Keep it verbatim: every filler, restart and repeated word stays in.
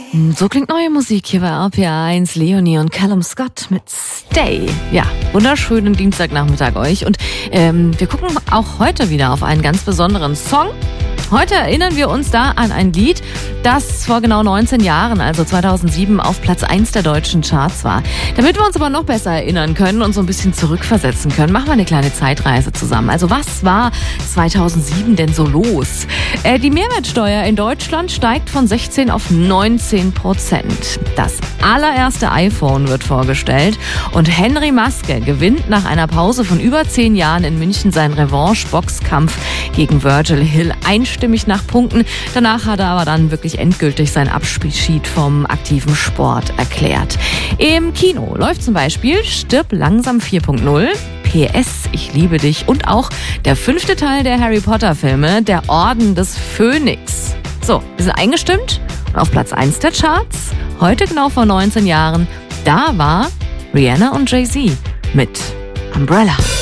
So klingt neue Musik hier bei R P R eins. Leonie und Callum Scott mit Stay. Ja, wunderschönen Dienstagnachmittag euch. Und ähm, wir gucken auch heute wieder auf einen ganz besonderen Song. Heute erinnern wir uns da an ein Lied, das vor genau neunzehn Jahren, also zweitausendsieben, auf Platz eins der deutschen Charts war. Damit wir uns aber noch besser erinnern können und so ein bisschen zurückversetzen können, machen wir eine kleine Zeitreise zusammen. Also was war zweitausendsieben denn so los? Äh, die Mehrwertsteuer in Deutschland steigt von sechzehn auf neunzehn Prozent. Das allererste iPhone wird vorgestellt und Henry Maske gewinnt nach einer Pause von über zehn Jahren in München seinen Revanche-Boxkampf gegen Virgil Hill einstimmig nach Punkten. Danach hat er aber dann wirklich endgültig seinen Abschied vom aktiven Sport erklärt. Im Kino läuft zum Beispiel Stirb langsam vier Punkt null, P S, ich liebe dich und auch der fünfte Teil der Harry Potter Filme, der Orden des Phönix. So, wir sind eingestimmt und auf Platz eins der Charts, heute genau vor neunzehn Jahren, da war Rihanna und Jay-Z mit Umbrella.